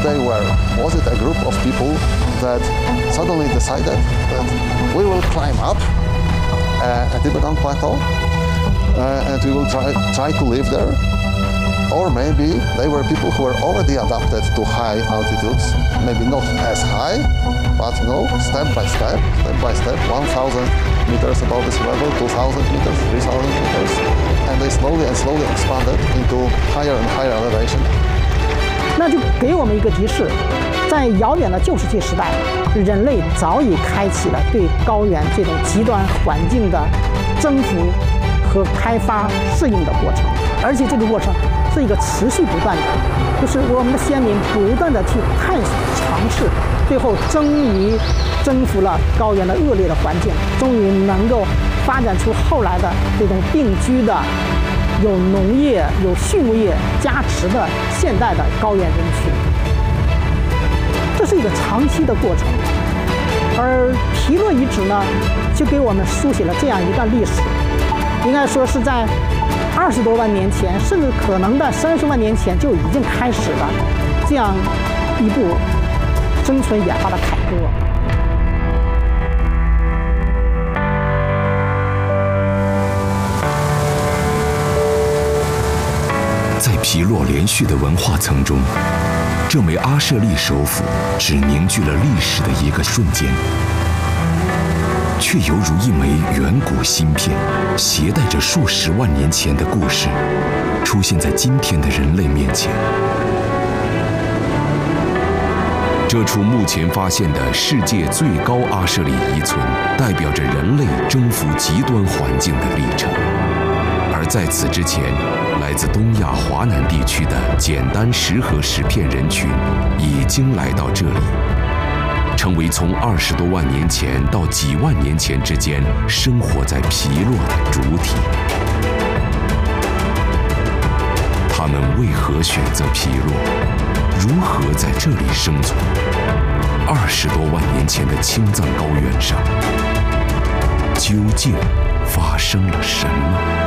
was it a group of people that suddenly decided that we will climb up a Tibetan plateau and we will try to live there? Or maybe they were people who were already adapted to high altitudes, maybe not as high, but step by step, 1,000 meters above the sea level, 2,000 meters, 3,000 meters, and they slowly and slowly expanded into higher and higher elevation. 那就给我们一个提示，在遥远的旧石器时代，人类早已开启了对高原这种极端环境的征服和开发适应的过程，而且这个过程是一个持续不断的，就是我们的先民不断的去探索、尝试，最后终于征服了高原的恶劣的环境，终于能够发展出后来的这种定居的、有农业、有畜牧业加持的现代的高原人群。这是一个长期的过程，而皮洛遗址呢，就给我们书写了这样一段历史。应该说是在20多万年前，甚至可能在30万年前就已经开始了这样一部生存演化的凯歌。 在皮洛连续的文化层中，这枚阿舍利首府只凝聚了历史的一个瞬间，却犹如一枚远古芯片，携带着数十万年前的故事，出现在今天的人类面前。这处目前发现的世界最高阿舍利遗存，代表着人类征服极端环境的历程。而在此之前，来自东亚华南地区的简单石河石片人群已经来到这里，成为从20多万年前到几万年前之间生活在皮洛的主体。他们为何选择皮洛？如何在这里生存？20多万年前的青藏高原上，究竟发生了什么？